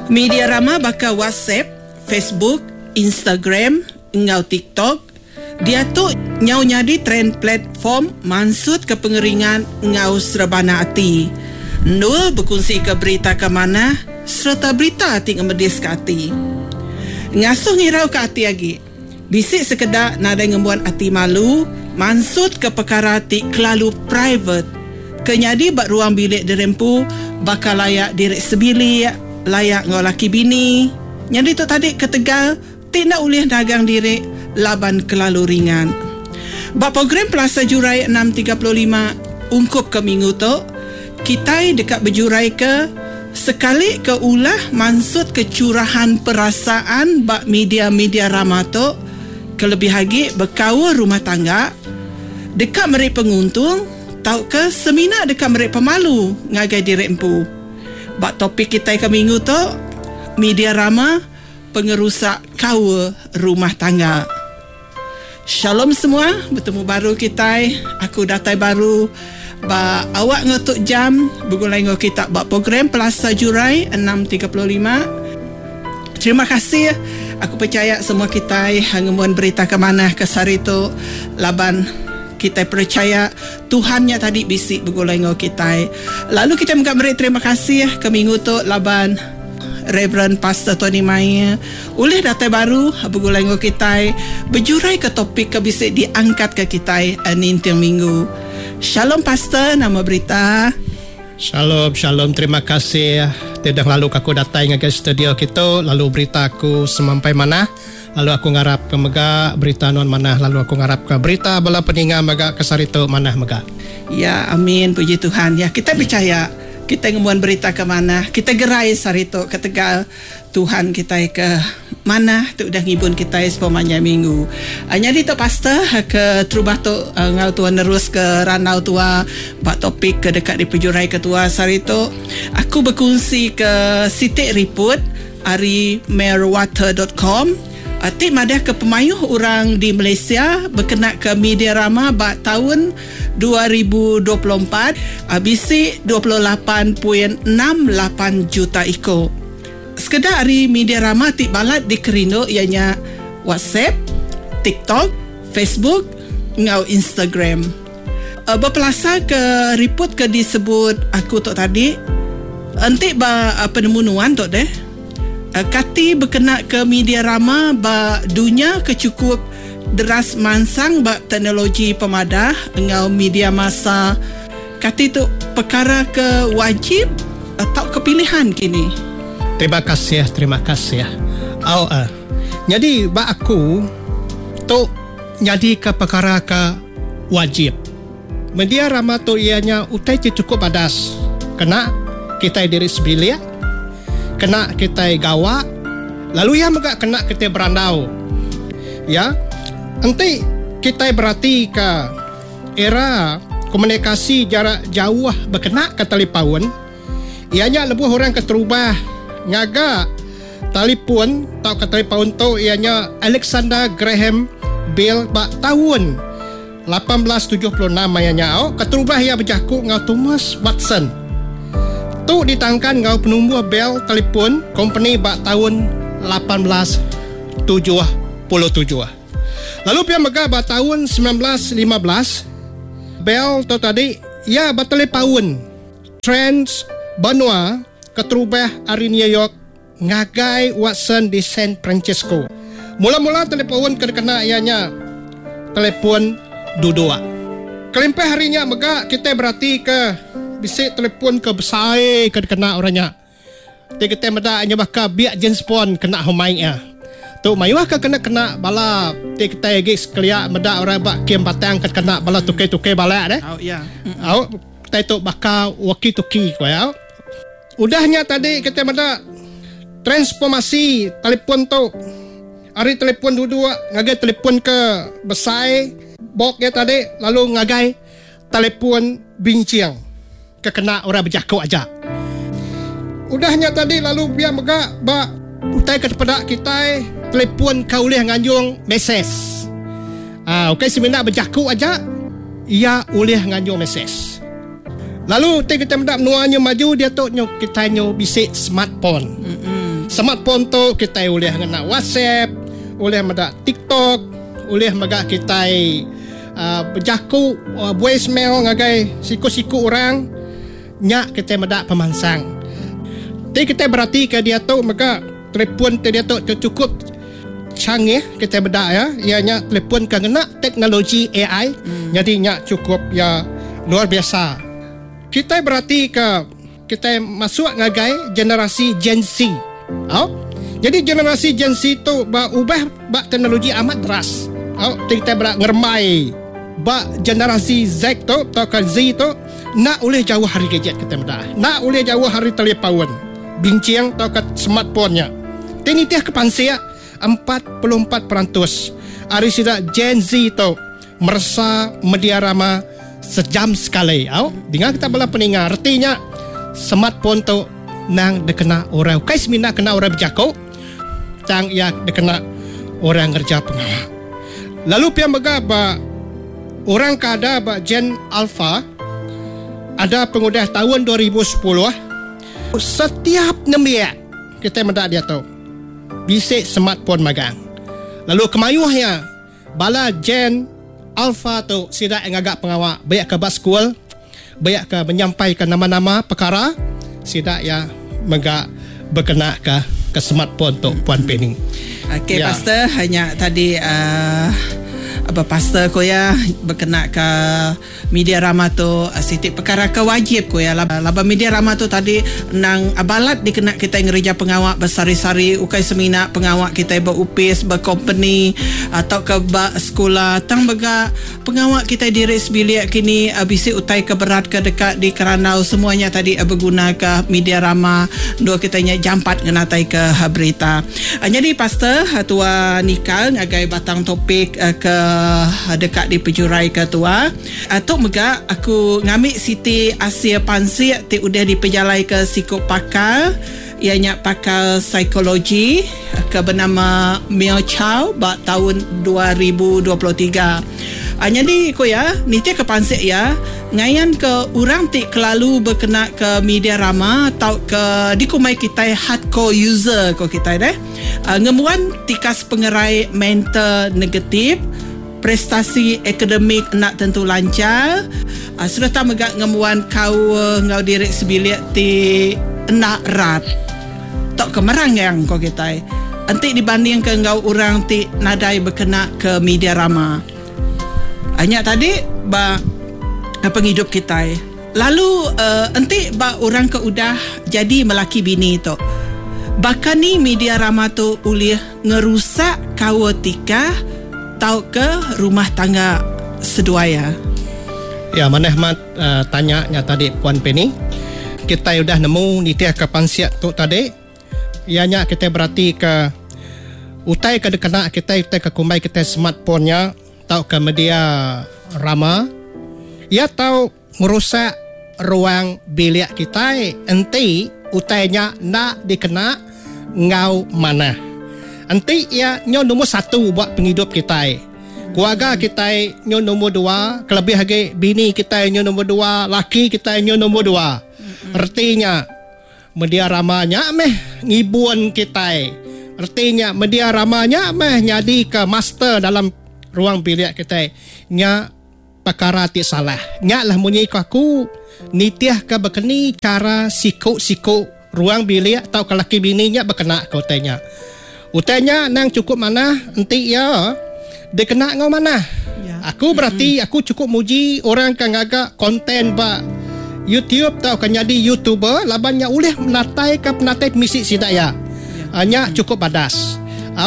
Media Rama bakal WhatsApp, Facebook, Instagram, ngau TikTok. Dia tu nyau nyadi trend platform mansut ke pengeringan ngau serebana hati. Nul berkongsi ke berita ke mana serta berita hati ngemedis ke hati. Ngasuh ngirau ke hati lagi. Bisik sekedar nada ngembuan hati malu, mansut ke perkara hati kelalu private. Kenyadi bak ruang bilik dirempu bakal layak direk sebilik, layak ngau laki bini. Nyadi tu tadi ketegal tidak ulih dagang direk laban kelalu ringan. Bak program Plaza Jurai 635 ungkup ke minggu tu, kita dekat berjurai ke sekali ke ulah mansut kecurahan perasaan bak media-media Rama tu, kelebih lagi berkawa rumah tangga dekat mereka penguntung tahu ke seminar dekat mereka pemalu ngagai direk empu. Bak topik kita ke minggu tu, media Rama pengerusak kawa rumah tangga. Shalom semua, bertemu baru kita. Aku datai baru ba awak ngotuk jam bergulai ngau kita bak program Plaza Jurai 635. Terima kasih. Aku percaya semua kita ngemuan berita ke mana ke sari tu laban kita percaya Tuhannya tadi bisik bergulai ngau kita. Lalu kita beri terima kasih ke minggu tu laban Reverend Pastor Tony Maya oleh data baru bergulai ngau kita berjurai ke topik ke bisik diangkat ke kita nintiang minggu. Shalom Pastor, nama berita. Shalom, terima kasih. Tidak lalu aku datang ke studio kita, lalu berita aku semampai mana, lalu aku ngarap ke mega berita non mana, lalu aku ngarap ke berita bala peninga mega kesarito mana mega. Ya, amin, puji Tuhan. Ya, kita percaya kita ngemuan berita ke mana, kita gerai sarito ke Tegal, Tuhan kita ke mana tu dah ngibun kita sepamanya minggu. Jadi tu pastor ke terubah tu ngau tua nerus ke ranau tua bak topik ke dekat di pejurai ketua sarito. Aku berkongsi ke sitik report ari merwater.com. Tik madah ke pemayuh orang di Malaysia berkenaan ke media Rama bak tahun 2024 bisi 28.68 juta ikut. Sekedar hari media Rama tik balat di Kerindo ianya WhatsApp, TikTok, Facebook, ngau Instagram. Berpelasa ke report ke disebut aku tu tadi. Entik ba penemuan tu deh. Kati berkenaan ke media Rama ba dunia kecukup deras mansang ba teknologi pemadah ngau media masa. Kati tu perkara ke wajib atau kepilihan kini. Terima kasih. Jadi ba aku tu jadi ke perkara ke wajib. Media Rama tu ianya utai cukup badas. Kena kita diri sebilik, kena kita gawa, lalu yang juga kena kita berandau. Ya, nanti kita berarti ke era komunikasi jarak jauh berkena ke telefon. Ianya lebih orang keterubah ngaga telefon atau ke telefon tu ianya Alexander Graham Bell bak tahun 1876 ianya keterubah ia berjaku ngau Thomas Watson. Tu ditangkan ngau penumbuh Bell telefon company bak tahun 1877. Lalu pihak mega bak tahun 1915 Bell tu tadi ia bak telefon Trans Banua keterubah ari New York ngagai Watson di San Francisco. Mula-mula telefon kena ianya telefon dudua. Kelimpah harinya mega kita berarti ke bisik telefon ke besar ke kena orangnya. Kita meda anya baka biak jenis pon kena homaiknya. Tu mayuah ke kena bala kita gis kelia meda orang bak kiem batang ke kena bala tukai bala deh. Oh ya. Au tu baka waki-tuki koyo. Udahnya tadi kita meda transformasi telefon tu. Hari telefon dua ngagai telefon ke besar bok ya tadi lalu ngagai telefon bincang ke kena orang berjakau aja. Udahnya tadi lalu biar mega ba utai kepada kita telefon kau boleh nganjung mesej. Okey semina berjakau aja ia boleh nganjung mesej. Lalu kita mendak menuanya maju dia tu kita bisik smartphone. Smartphone tu kita boleh guna WhatsApp, boleh mada TikTok, boleh maga kita berjaku voicemail ngagai siku-siku orang nya kita mada pemansang. Tapi kita berarti ke dia tu maka telefon dia tu cukup canggih kita beda ya, ianya telefon kena teknologi AI, jadi nya cukup ya luar biasa. Kita berarti kita masuk ngagai generasi Gen Z. Jadi generasi Gen Z tu ubah teknologi amat deras. Kita berak ngermai generasi Z tu atau Z tu nak boleh jauh hari gadget kita beda. Nak boleh jauh hari telefon bincang atau smartphone-nya. Ini tiah kepansia 44% hari sida Gen Z tu merasa media rama sejam sekali. Dengar kita bela peningat artinya smartphone tu nang dekena orang kais mina kena orang berjaku cang ya dekena orang kerja pengawal. Lalu pihak mega orang kada Gen Alpha ada pengudah tahun 2010 setiap nembia kita mendak dia tu bisik smartphone magang. Lalu kemayuhnya bala Gen Alpha tu sida ngagak pengawak banyak ke bas school, banyak ke menyampaikan nama-nama perkara sida ya mega berkena ke smartphone tu Puan Penny. Okey ya. Pastor hanya tadi pastor ko ya berkena ke media rama tu sitik perkara ke wajib ko ya laba media rama tu tadi nang abalat dikena kita ngereja pengawak bersari-sari ukai semina pengawak kita berupis berkompani atau ke sekolah tang bega pengawak kita diri sebilik kini bisi utai ke berat ke dekat di Keranau semuanya tadi berguna ke media rama dua kita nya jampat ngenatai ke berita. Jadi pastor tua Nikal ngagai batang topik ke dekat di pejurai ketua atau mega aku ngambil Siti Asia Pansi ti udah dipejalai ke sikop pakal ianya pakal psikologi ke bernama Mio Chow tahun 2023. Jadi ko ya niti ke pansik ya ngayan ke orang ti kelalu berkena ke media rama atau ke dikumai kita hardcore user ko kita ngemuan tikas pengerai mental negatif, prestasi akademik nak tentu lancar, serta megak ngemuan kau ngau diri sebilik ti nak rat tok kemerang yang kau kita antik dibanding ke ngau orang ti nadai berkena ke media rama. Hanya tadi penghidup kita. Lalu antik orang ke udah jadi melaki bini tu. Bahkan ni media rama tu boleh ngerusak kawatika tau ke rumah tangga seduaya. Ya, manehmat tanya tadi Puan Penny. Kita sudah nemu nitiah kepansiat tu tadi. Ianya kita berarti ke utai ke dekana kita utai ke kumbai kita smartphone-nya tau ke media rama. Ia tahu merusak ruang bilik kita enti utainya nak dikena ngau mana. Enti ia nyo nombor 1 buat penghidup kita. Keluarga kita nyo nombor 2, kelebih lagi bini kita nyo nombor 2, laki kita nyo nombor 2. Artinya media ramanya ngibun kita. Artinya media ramanya jadi ke master dalam ruang bilik kita. Nya perkara ti salah. Nya lah munyi aku nitiah ke berkeni cara siku ruang bilik atau ke laki bininya berkena ke utainya. Utainya nang cukup mana enti ya dia kena ngau mana. Ya. Aku berarti aku cukup muji orang kan agak konten YouTube tau kan jadi YouTuber labannya boleh menatai ke penatai misi sidaya. Hanya cukup badas.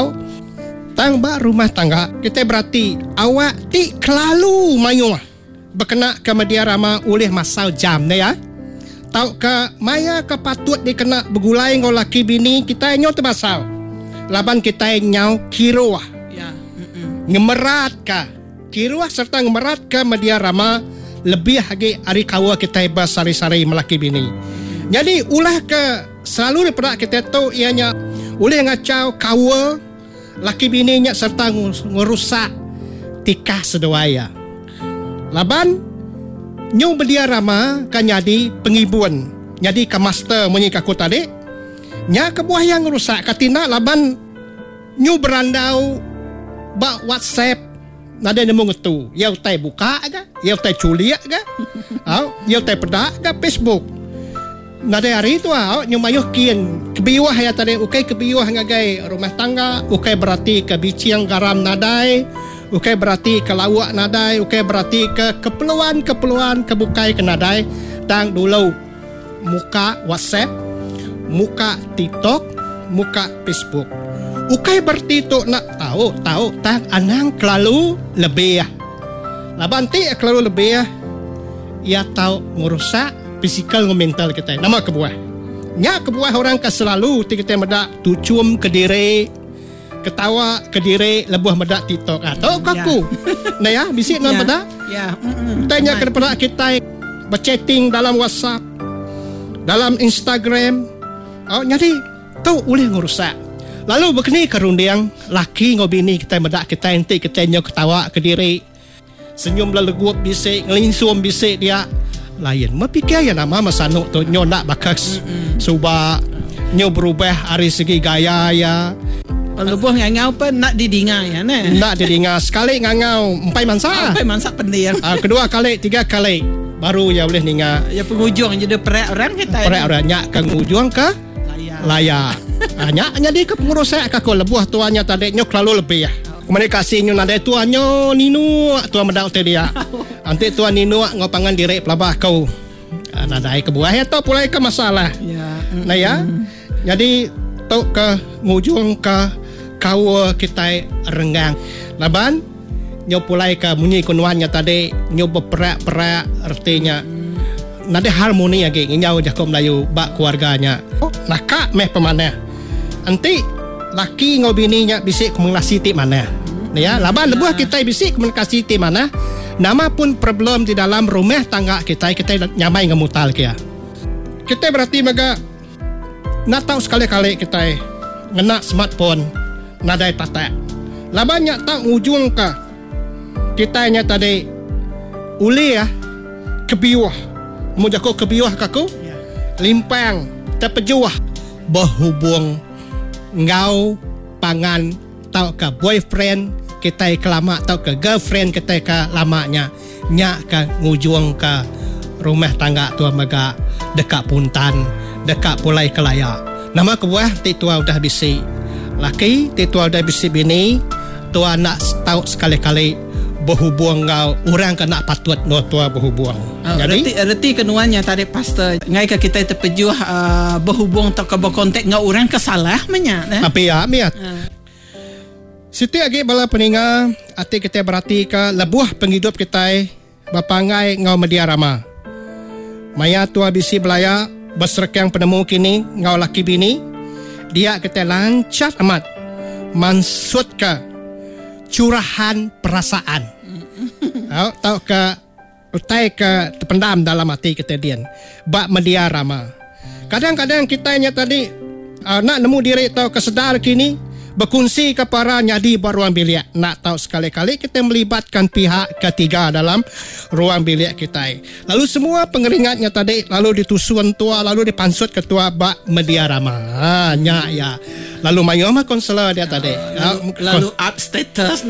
Tang rumah tangga kita berarti awak ti kelalu mayu berkena ke media rama oleh masal jam ni ya. Tau ke maya ke patut dikena bergulai ngau laki bini kita nyo terbasau. Laban kita nyau kiruah. Ya. Ngemerat ka. Kiruah serta ngemerat ke media rama lebih lagi hari kawa kita bersari-sari melaki bini. Jadi ulah ke selalu daripada kita tu ianya boleh ngacau kawa laki bininya serta ngerusak tikah seduaya. Laban nyung media rama kan jadi pengibuan. Jadi ke master menyikaku tadi nya kebuah yang rusak katina laban nyu berandau ba WhatsApp nada nemu ngetu yau tai buka ga yau tai culiak ga yau tai pedak ga Facebook nada hari tu nyu mayuh kian kebiwah ya tadi ukai kebiwah ngagai rumah tangga ukai berarti ke biciang garam nadai ukai berarti ke lawak nadai ukai berarti ke keperluan kebukai ke nadai tang dulu muka WhatsApp muka TikTok muka Facebook ukai berarti tu nak tahu tang anang kelalu lebih laban ti kelalu lebih ia tahu ngurusak fizikal dan mental kita. Nama kebuah. Nya kebuah orang ka selalu kita medak tucum ke diri, ketawa ke diri, lebuh medak TikTok. Atau kaku. Nah ya, bisik nan medak. Ya. Tanya kepada kita berchatting dalam WhatsApp, dalam Instagram. Jadi tu boleh ngurusak. Lalu begini kerundiang laki ngobini kita medak kita enti kita nyok ketawa ke diri. Senyum lelegup bisik, ngelinsum bisik dia. Lain mapikir ya nama masano tu nyo nak bakas suba nyo berubah dari segi gaya ya lebuh ngangau pun nak didinga ya nak didinga sekali ngangau empai mansa penting kedua kali tiga kali baru ya boleh ninga ya penghujung jadi perak orang kita perak orang nyak ke penghujung ke layak nyak jadi ke pengurusan kako lebuh tuanya tadi nyo lalu lebih ya komunikasi nyo nade tuanyo ninu tuan medak dia nanti tuan ninu ngopangan diri pelabah kau nadai ke buah ya tau pulai ke masalah ya nah ya jadi tau ke ngujung ke kau kita renggang laban nyo pulai ke munyi kunuannya tadi nyo berperak-perak artinya nade harmoni lagi nyau jakom Melayu bak keluarganya nakak meh pemanah nanti laki ngobininya bisik komunikasi ti mana ya laban lebuh kita bisik komunikasi ti mana nama pun problem di dalam rumah tangga kita nyamai ngemutal kia kita berarti maga nak tahu sekali-kali kita ngena smartphone nadai tata laban nyak tak ujung ka kita nya tadi uli ya kebiwah mu jako kebiwah kaku limpang terpejuah berhubung ngau pangan tau ke boyfriend kita kelama tau ke girlfriend kita ke lamanya nyak ke ngujung ke rumah tangga tua mega dekat puntan dekat pulai kelaya nama kebuah ti tua udah bisi laki ti tua udah bisi bini tua nak tahu sekali-kali berhubung ngau orang kena patut no tua berhubung jadi reti kenuannya tadi pastor ngai ke kita terpejuah berhubung atau ke berkontak ngau orang kesalah menya apa ya miat Siti agi bala peninga ati kita berarti ke lebuh penghidup kita bapangai ngau media rama maya tua bisi belaya berserkang penemu kini ngau laki bini dia kita lancat amat mansut ke curahan perasaan tau ke utai ke terpendam dalam hati kita dian bak media rama kadang-kadang kita nya tadi nak nemu diri tau kesedar kini berkongsi ke para nyadi beruang bilik nak tahu sekali-kali kita melibatkan pihak ketiga dalam ruang bilik kita lalu semua pengeringatnya tadi lalu ditusuan tua lalu dipansut ketua bak media rama nyak ya lalu mayoma konselor dia tadi lalu up status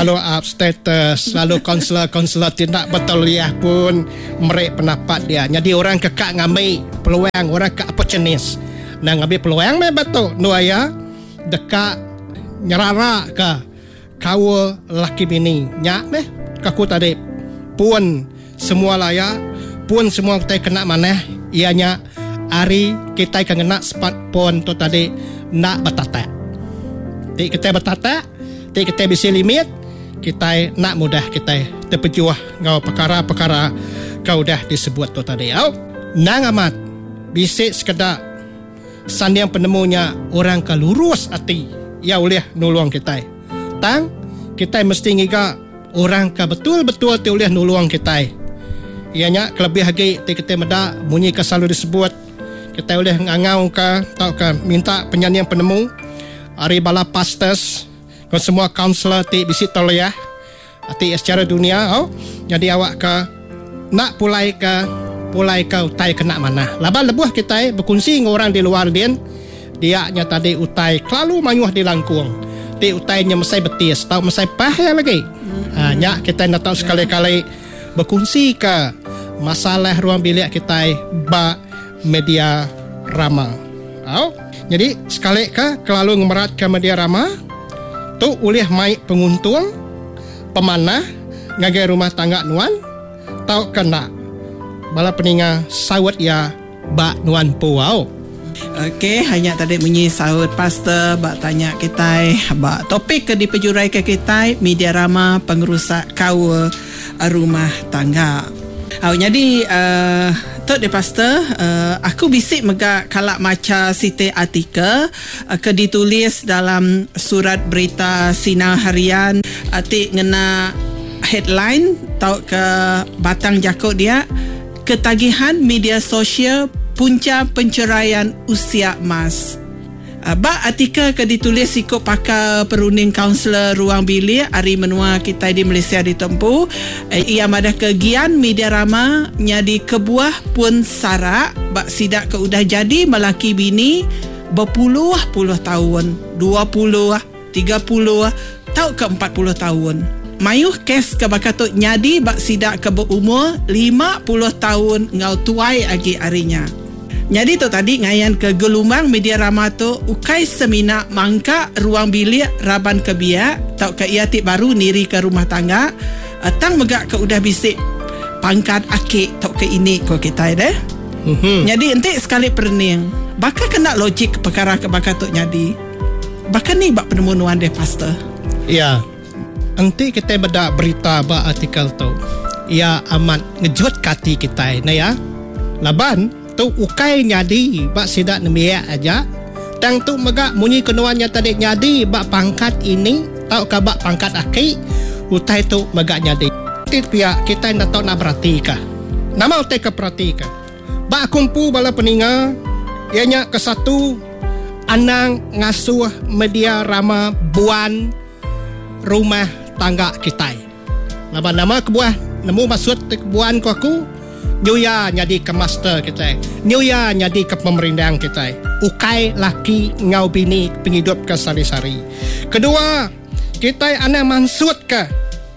lalu konselor tidak betul ya pun merek pendapat dia jadi orang kekak ngamai peluang orang ke opportunis nah ngambil peluang me betul nuaya dekat nyerara ke kau laki bini nyak meh kaku tadi pun semua layak pun semua kita kena mana ianya hari kita kena smartphone tu tadi nak bertata ti kita bertata ti kita bisa limit kita nak mudah kita terpejuah ngau perkara-perkara kau dah disebut tu tadi nang amat bisik sekedar sandiang penemunya orang kalurus hati ya boleh nulung kita tang kita mesti ngiga orang ka betul-betul te boleh nulung kita ianya kelebih lagi te kita meda munyi ka selalu disebut kita boleh ngangau ka tau ka minta penyanyian penemu hari bala pastors kau semua kaunselor te bisi toleh ati secara dunia jadi awak ka nak pulai ka utai kena mana laba lebuh kita berkongsi dengan orang di luar dia dia nya tadi utai kelalu manyuh di langkung. Ti utainya mesai betis, tahu mesai pahaya lagi. Nya kita nak tahu sekali-kali berkongsi ke masalah ruang bilik kita ba media rama. Jadi sekali ke kelalu ngemerat ke media rama tu ulih mai penguntung pemanah ngagai rumah tangga nuan tau kena bala peninga sawat ya ba nuan puau. Okey, hanya tadi bunyi sahut pastor bak tanya kita bak topik ke di pejurai ke kita media rama pengerusak kawa rumah tangga. Jadi Tok de pastor, aku bisik megak kalak maca site artikel ke ditulis dalam surat berita Sinar Harian atik ngena headline tau ke batang jakut dia ketagihan media sosial punca penceraian usia emas. Bak artikel ke ditulis ikut pakar perunding kaunselor ruang bilik hari menua kita di Malaysia ditempuh. Ia madah kegian media rama nyadi kebuah pun sarak bak sidak ke udah jadi melaki bini berpuluh-puluh tahun, 20, 30, tau ke 40 tahun. Mayuh kes ke bakatuk nyadi bak sidak ke berumur 50 tahun ngau tuai lagi harinya. Jadi tu tadi ngayan ke gelombang media rama tu ukai semina mangka ruang bilik raban ke biak tau ke iatik baru niri ke rumah tangga tang megak ke udah bisik pangkat akik tau ke ini ko kita deh. Jadi entik sekali perning bakal kena logik perkara ke bakal tu nyadi bakal ni bak penemuan deh pastor. Ya, nanti kita beda berita ba artikel tu ia amat ngejut kati kita na ya laban tu ukai nyadi bak sidak nemiak aja tang tu megak munyi kenuannya tadi nyadi bak pangkat ini tau ka bak pangkat aki utai tu megak nyadi pihak kita nak tahu nak perhatika nama utai ke perhatika bak kumpu bala peninga ianya ke satu anang ngasuh media rama buan rumah tangga kita nama kebuah nemu maksud kebuan ku aku Nyuya nyadi ke master kita, nyuya nyadi ke pemerintah kita. Ukai laki ngau bini penghidup ke sari-sari. Kedua, kita ana maksud ke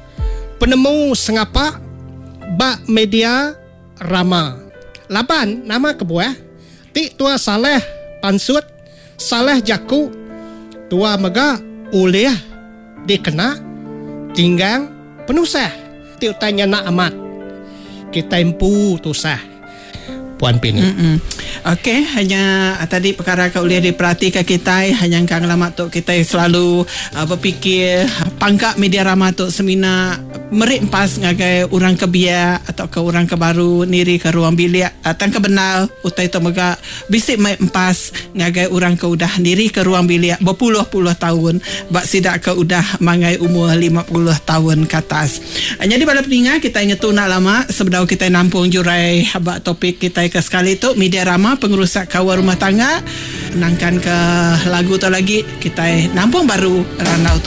penemu sengapa bak media rama. Laban nama kebuah ti tua saleh pansut saleh jaku tua mega uliah dikena tinggang penusah ti utanya nak amat kita empu tu sah Puan Pini. Okey, hanya tadi perkara kau boleh diperhatikan kita hanya kang lama tu kita selalu berfikir pangkat media rama tu semina merik pas ngagai orang kebiak atau ke orang kebaru niri ke ruang bilik atang ke benar utai tu mega bisik mai empas ngagai orang ke udah niri ke ruang bilik berpuluh-puluh tahun bak sidak ke udah mangai umur 50 tahun ke atas. Jadi pada peningat kita ingat tu nak lama sebelum kita nampung jurai habak topik kita ke sekali tu media rama pengerusak kawa rumah tangga nangkan ke lagu tu lagi kita nampung baru ranau tu